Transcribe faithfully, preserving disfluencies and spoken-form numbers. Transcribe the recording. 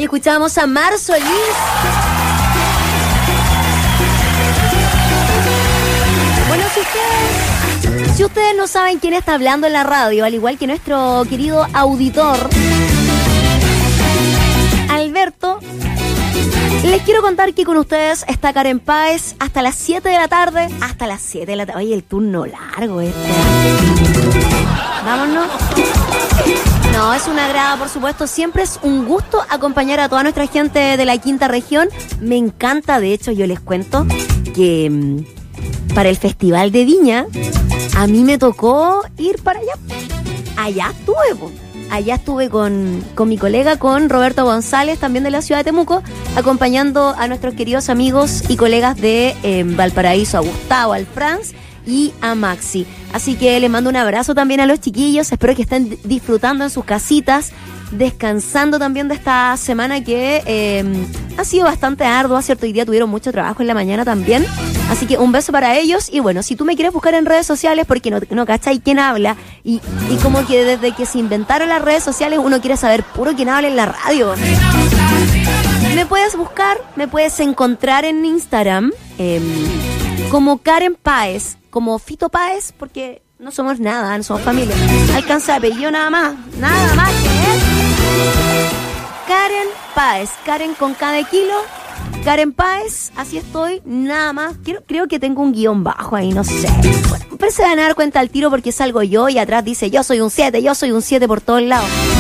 escuchábamos a Mar Solís. Bueno, si ustedes, si ustedes no saben quién está hablando en la radio, al igual que nuestro querido auditor Alberto, les quiero contar que con ustedes está Karen Páez hasta las siete de la tarde. Hasta las siete de la tarde. Oye, el turno largo este. Vámonos. No, es un agrado, por supuesto. Siempre es un gusto acompañar a toda nuestra gente de la quinta región. Me encanta, de hecho, yo les cuento que mmm, para el Festival de Viña, a mí me tocó ir para allá. Allá estuve, po. Allá estuve con, con mi colega, con Roberto González, también de la ciudad de Temuco, acompañando a nuestros queridos amigos y colegas de eh, Valparaíso, a Gustavo, al Franz y a Maxi. Así que les mando un abrazo también a los chiquillos. Espero que estén disfrutando en sus casitas, descansando también de esta semana que eh, ha sido bastante ardua, ¿cierto? Hoy día tuvieron mucho trabajo en la mañana también. Así que un beso para ellos. Y bueno, si tú me quieres buscar en redes sociales, porque no, no cachai quién habla, y, y como que desde que se inventaron las redes sociales uno quiere saber puro quién habla en la radio. Me puedes buscar, me puedes encontrar en Instagram eh, como Karen Páez, como Fito Páez, porque no somos nada, no somos familia. Alcanza el apellido nada más, nada más que es Karen Páez, Karen con K de kilo, Karen Páez, así estoy, nada más. Creo, creo que tengo un guión bajo ahí, no sé. Bueno, pero se van a dar cuenta al tiro porque salgo yo y atrás dice yo soy un siete, yo soy un siete por todos lados.